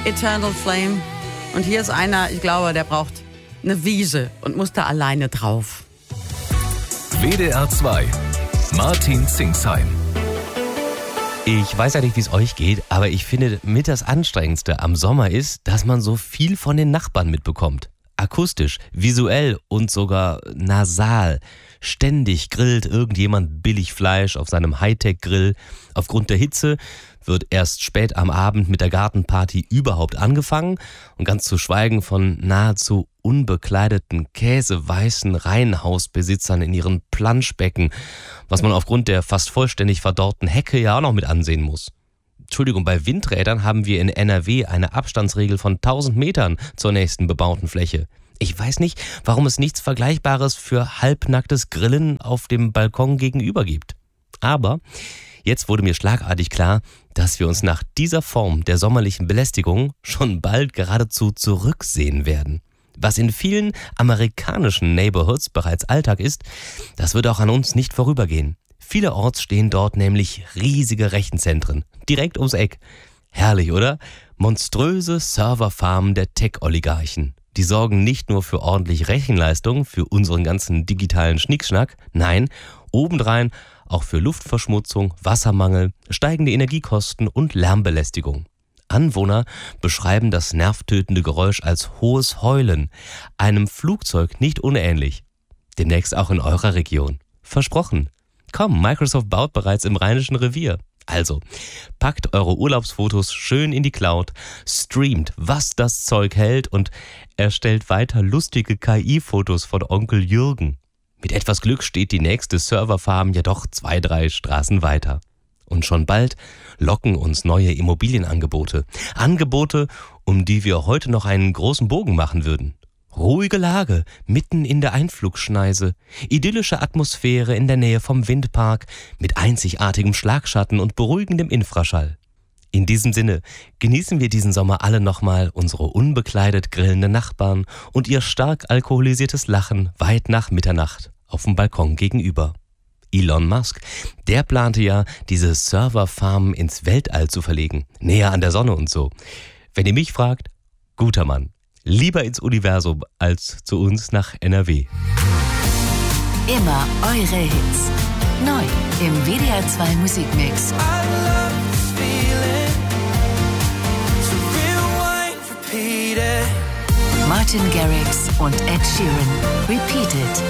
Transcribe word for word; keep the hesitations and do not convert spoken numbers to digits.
Eternal Flame. Und hier ist einer, ich glaube, der braucht eine Wiese und muss da alleine drauf. W D R zwei. Martin Zingsheim. Ich weiß ja nicht, wie es euch geht, aber ich finde, mit das Anstrengendste am Sommer ist, dass man so viel von den Nachbarn mitbekommt. Akustisch, visuell und sogar nasal. Ständig grillt irgendjemand billig Fleisch auf seinem Hightech-Grill. Aufgrund der Hitze wird erst spät am Abend mit der Gartenparty überhaupt angefangen und ganz zu schweigen von nahezu unbekleideten käseweißen Reihenhausbesitzern in ihren Planschbecken, was man aufgrund der fast vollständig verdorrten Hecke ja auch noch mit ansehen muss. Entschuldigung, bei Windrädern haben wir in N R W eine Abstandsregel von tausend Metern zur nächsten bebauten Fläche. Ich weiß nicht, warum es nichts Vergleichbares für halbnacktes Grillen auf dem Balkon gegenüber gibt. Aber jetzt wurde mir schlagartig klar, dass wir uns nach dieser Form der sommerlichen Belästigung schon bald geradezu zurücksehen werden. Was in vielen amerikanischen Neighborhoods bereits Alltag ist, das wird auch an uns nicht vorübergehen. Vielerorts stehen dort nämlich riesige Rechenzentren, direkt ums Eck. Herrlich, oder? Monströse Serverfarmen der Tech-Oligarchen. Die sorgen nicht nur für ordentlich Rechenleistung, für unseren ganzen digitalen Schnickschnack, nein, obendrein auch für Luftverschmutzung, Wassermangel, steigende Energiekosten und Lärmbelästigung. Anwohner beschreiben das nervtötende Geräusch als hohes Heulen, einem Flugzeug nicht unähnlich. Demnächst auch in eurer Region. Versprochen. Komm, Microsoft baut bereits im Rheinischen Revier. Also, packt eure Urlaubsfotos schön in die Cloud, streamt, was das Zeug hält und erstellt weiter lustige K I-Fotos von Onkel Jürgen. Mit etwas Glück steht die nächste Serverfarm ja doch zwei, drei Straßen weiter. Und schon bald locken uns neue Immobilienangebote. Angebote, um die wir heute noch einen großen Bogen machen würden. Ruhige Lage, mitten in der Einflugschneise, idyllische Atmosphäre in der Nähe vom Windpark, mit einzigartigem Schlagschatten und beruhigendem Infraschall. In diesem Sinne genießen wir diesen Sommer alle nochmal unsere unbekleidet grillenden Nachbarn und ihr stark alkoholisiertes Lachen weit nach Mitternacht auf dem Balkon gegenüber. Elon Musk, der plante ja, diese Serverfarmen ins Weltall zu verlegen, näher an der Sonne und so. Wenn ihr mich fragt, guter Mann. Lieber ins Universum als zu uns nach N R W. Immer eure Hits. Neu im W D R zwei Musikmix. Martin Garrix und Ed Sheeran. Repeated.